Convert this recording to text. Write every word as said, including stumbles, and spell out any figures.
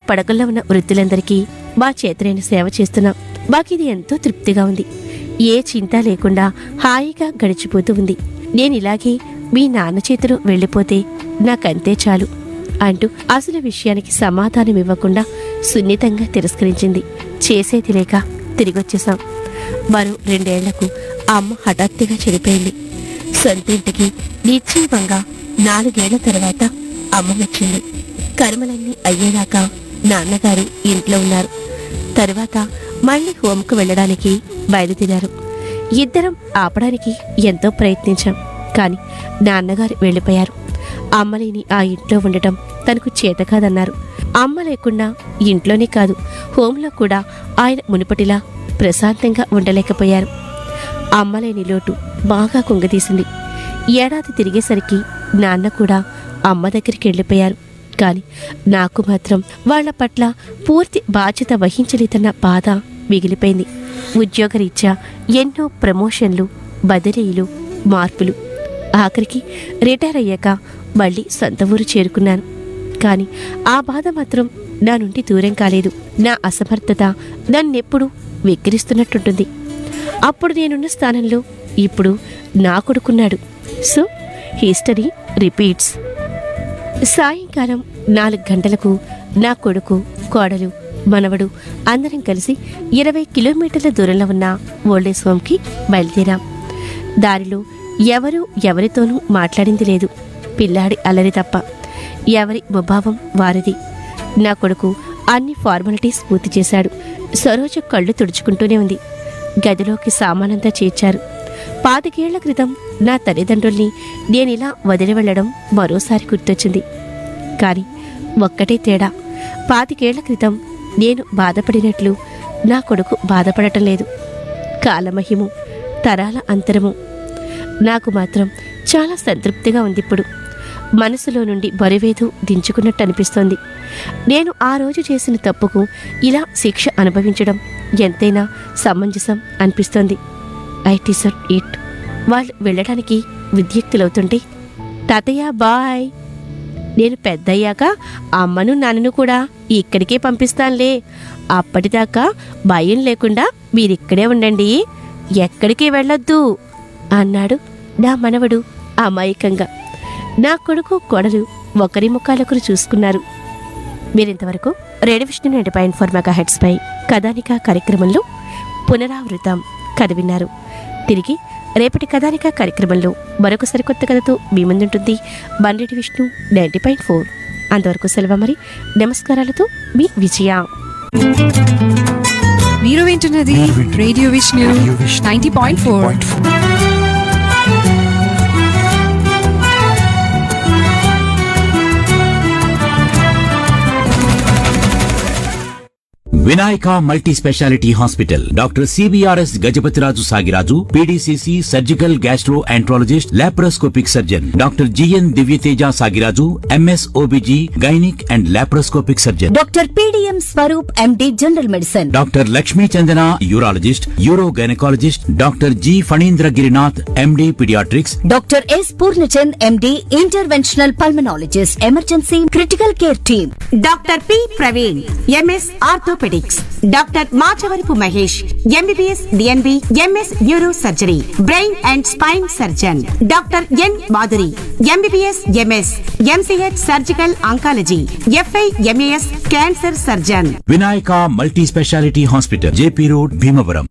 పడకల్లో ఉన్న వృద్ధులందరికీ మా చేతనైన సేవ చేస్తున్నాం. మాకిది ఎంతో తృప్తిగా ఉంది. ఏ చింత లేకుండా హాయిగా గడిచిపోతూ ఉంది. నేనిలాగే మీ నాన్న చేతులు వెళ్ళిపోతే నాకంతే చాలు అంటూ అసలు విషయానికి సమాధానం ఇవ్వకుండా సున్నితంగా తిరస్కరించింది. చేసేది లేక తిరిగొచ్చేశాం. మరో రెండేళ్లకు అమ్మ హఠాత్తుగా చనిపోయింది. సొంతింటికి నిశ్చయంగా నాలుగేళ్ల తర్వాత అమ్మ వచ్చింది. కర్మలన్నీ అయ్యేదాకా నాన్నగారు ఇంట్లో ఉన్నారు. తరువాత మళ్లీ హోంకు వెళ్లడానికి బయలుదేరారు. ఇద్దరం ఆపడానికి ఎంతో ప్రయత్నించాం. కాని నాన్నగారు వెళ్లిపోయారు. అమ్మలేని ఆ ఇంట్లో ఉండటం తనకు చేత కాదన్నారు. అమ్మ లేకుండా ఇంట్లోనే కాదు, హోంలో కూడా ఆయన మునుపటిలా ప్రశాంతంగా ఉండలేకపోయారు. అమ్మలేని లోటు బాగా కుంగదీసింది. ఏడాది తిరిగేసరికి నాన్న కూడా అమ్మ దగ్గరికి వెళ్ళిపోయారు. కాని నాకు మాత్రం వాళ్ల పట్ల పూర్తి బాధ్యత వహించలేదన్న బాధ మిగిలిపోయింది. ఉద్యోగరీత్యా ఎన్నో ప్రమోషన్లు, బదిలీలు, మార్పులు. ఆఖరికి రిటైర్ అయ్యాక మళ్ళీ సొంత ఊరు చేరుకున్నాను. కాని ఆ బాధ మాత్రం నా నుండి దూరం కాలేదు. నా అసమర్థత నన్నెప్పుడు వెక్కిరిస్తున్నట్టుంటుంది. అప్పుడు నేనున్న స్థానంలో ఇప్పుడు నా కొడుకున్నాడు. So history repeats. సాయంకాలం నాలుగు గంటలకు నా కొడుకు, కోడలు, మనవడు అందరం కలిసి ఇరవై కిలోమీటర్ల దూరంలో ఉన్న ఓల్డేజ్ హోమ్కి బయలుదేరాం. దారిలో ఎవరూ ఎవరితోనూ మాట్లాడింది లేదు, పిల్లాడి అల్లరి తప్ప. ఎవరి ముభావం వారిది. నా కొడుకు అన్ని ఫార్మాలిటీస్ పూర్తి చేశాడు. సరోజ కళ్ళు తుడుచుకుంటూనే ఉంది. గదిలోకి సామానంతా చేర్చారు. పాతికేళ్ల క్రితం నా తల్లిదండ్రుల్ని నేనిలా వదిలి వెళ్లడం మరోసారి గుర్తొచ్చింది. కాని ఒక్కటే తేడా, పాతికేళ్ల క్రితం నేను బాధపడినట్లు నా కొడుకు బాధపడటం లేదు. కాలమహిము, తరాల అంతరము. నాకు మాత్రం చాలా సంతృప్తిగా ఉందిప్పుడు. మనసులో నుండి బరువేదో దించుకున్నట్టు అనిపిస్తోంది. నేను ఆ రోజు చేసిన తప్పుకు ఇలా శిక్ష అనుభవించడం ఎంతైనా సమంజసం అనిపిస్తోంది. I deserve it. వాళ్ళు వెళ్ళడానికి విద్యుక్తులవుతుంటే, తాతయ్య బాయ్, నేను పెద్దయ్యాక అమ్మను నాన్నను కూడా ఇక్కడికే పంపిస్తానులే. అప్పటిదాకా భయం లేకుండా మీరిక్కడే ఉండండి, ఎక్కడికి వెళ్ళొద్దు అన్నాడు నా మనవడు అమాయకంగా. నా కొడుకు, కోడలు ఒకరి ముఖాలొకరు చూసుకున్నారు. మీరింతవరకు radio Vishnu ninety point four mega heads పై కథానిక కార్యక్రమంలో పునరావృతం కథ విన్నారు. తిరిగి రేపటి కథానిక కార్యక్రమంలో మరొక సరికొత్త కథతో మీ ముందుంటుంది మన radio Vishnu ninety point four. అంతవరకు సెలవు మరి. నమస్కారాలతో మీ విజయ. మీరు వింటున్నది radio Vishnu ninety point four. Vinayaka multi speciality hospital, doctor CBRS Gajapathiraju Sagiraju, PDCC surgical gastro enterologist, laparoscopic surgeon, doctor GN Divyateja Sagiraju, MS OBG gynaec and laparoscopic surgeon, doctor PDM Swaroop MD general medicine, doctor Lakshmi Chandana urologist, euro gynaecologist, doctor G Phanindra Girinath MD paediatrics, doctor yes Purnachand MD interventional pulmonologist, emergency critical care team, doctor P Praveen MS orthopaedics, doctor Machavarapu Mahesh MBBS DNB MS neuro surgery, brain and spine surgeon, doctor N Madhuri MBBS MS MCh surgical oncology, f i MAS cancer surgeon. Vinayaka multi speciality hospital, JP road, Bhimavaram.